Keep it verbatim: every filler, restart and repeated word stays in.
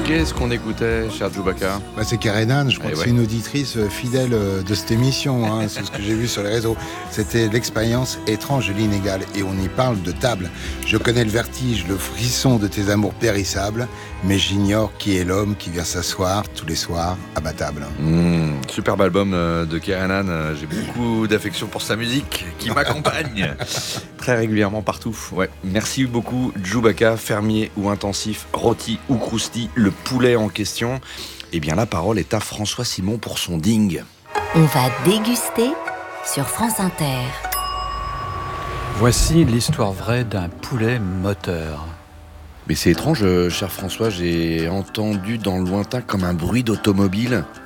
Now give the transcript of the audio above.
Qu'est-ce qu'on écoutait, cher Chewbacca? Bah, c'est Karenan, je crois Eh que ouais. c'est une auditrice fidèle de cette émission, hein, c'est ce que j'ai vu sur les réseaux. C'était l'expérience étrange de l'inégal, et on y parle de table. Je connais le vertige, le frisson de tes amours périssables, mais j'ignore qui est l'homme qui vient s'asseoir tous les soirs à ma table. Mmh, superbe album euh, de Karenan, euh, j'ai beaucoup d'affection pour sa musique qui m'accompagne très régulièrement partout. Ouais. Merci beaucoup Chewbacca, fermier ou intensif, rôti ou crousti, le poulet en question. Eh bien la parole est à François Simon pour son ding. On va déguster sur France Inter. Voici l'histoire vraie d'un poulet moteur. Mais c'est étrange, euh, cher François, j'ai entendu dans le lointain comme un bruit d'automobile.